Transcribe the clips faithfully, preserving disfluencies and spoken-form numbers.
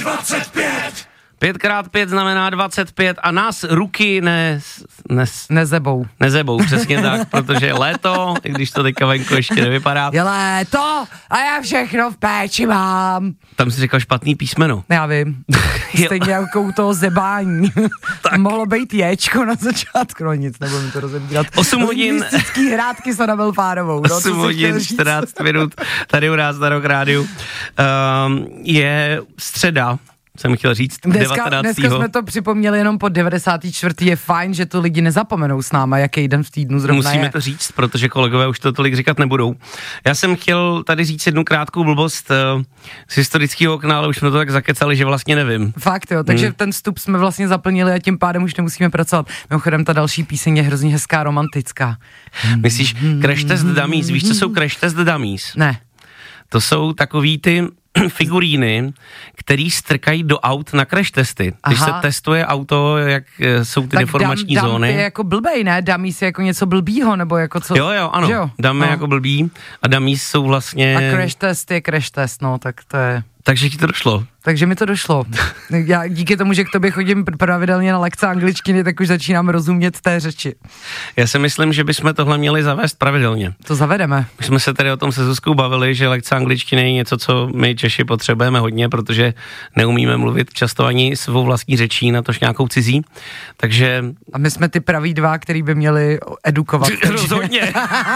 dvacet pět. Pět krát pět znamená dvacet pět a nás ruky ne, ne, nezebou. Nezebou, přesně tak, protože je léto, i když to teďka venku ještě nevypadá. Je léto a já všechno v péči mám. Tam jsi říkal špatný písmeno. Já vím. Stejně jako u toho zebání. Mohlo být jéčko na začátku, no nic, nebudu mi to rozebírat. osm hodin. Lingvistický hrádky s Anabel Fárovou. No, osm hodin, čtrnáct minut, tady u nás na Rock Rádiu. Um, je středa. Jsem chtěl říct dneska, devatenáctého Dneska jsme to připomněli jenom po devadesátý čtvrtý Je fajn, že to lidi nezapomenou s náma, jaký den v týdnu zrovna Musíme je. to říct, protože kolegové už to tolik říkat nebudou. Já jsem chtěl tady říct jednu krátkou blbost uh, z historického okna, ale už jsme to tak zakecali, že vlastně nevím. Fakt jo, takže hmm. ten vstup jsme vlastně zaplnili a tím pádem už nemusíme pracovat. Mimochodem ta další píseň je hrozně hezká, romantická. Myslíš Crash Test Dummies? Víš, co jsou Crash Test Dummies? Ne. To jsou takový ty figuríny, který strkají do aut na crash testy. Když Aha. se testuje auto, jak jsou ty tak deformační dam, dam zóny. je jako blbej, ne? Dummies je jako něco blbýho, nebo jako co? Jo, jo, ano. Jo? Dáme no. jako blbý a dummies jsou vlastně... A crash test je crash test, no, tak to je... Takže ti to došlo. Takže mi to došlo. Já díky tomu, že k tobě chodím pravidelně na lekce angličtiny, tak už začínám rozumět té řeči. Já si myslím, že bychom tohle měli zavést pravidelně. To zavedeme. My jsme se tady o tom se Zuzkou bavili, že lekce angličtiny je něco, co my Češi potřebujeme hodně, protože neumíme mluvit často ani svou vlastní řečí, natož nějakou cizí. Takže... A my jsme ty praví dva, který by měli edukovat. Rozhodně.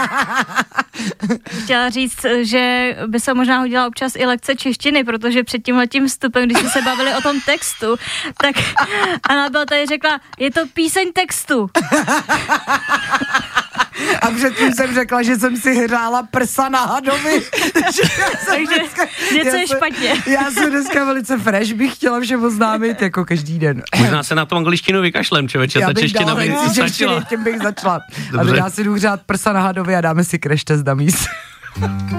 Chtěla říct, že by se možná hodila občas i lekce češtiny, protože před tímhletím vstupem, když jsme se bavili o tom textu, tak Anabel tady řekla, je to píseň textu. A předtím jsem řekla, že jsem si hrála prsa na hadovi. Takže dneska, něco je špatně. Já jsem dneska velice fresh, bych chtěla všem oznámit jako každý den. Možná se na tu angličtinu vykašlem, člověče, ta čeština by začala. Tím bych začala. A já si jdu hřát prsa na hadovi a dáme si Crash Test Dummies.